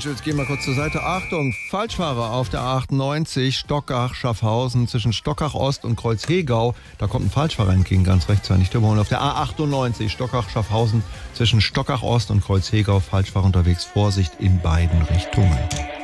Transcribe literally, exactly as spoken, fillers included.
Mensch, jetzt gehen wir kurz zur Seite. Achtung, Falschfahrer auf der A achtundneunzig, Stockach-Schaffhausen zwischen Stockach-Ost und Kreuz-Hegau. Da kommt ein Falschfahrer entgegen, ganz rechts, zwar nicht überholen. Auf der A achtundneunzig, Stockach-Schaffhausen zwischen Stockach-Ost und Kreuz-Hegau. Falschfahrer unterwegs, Vorsicht in beiden Richtungen.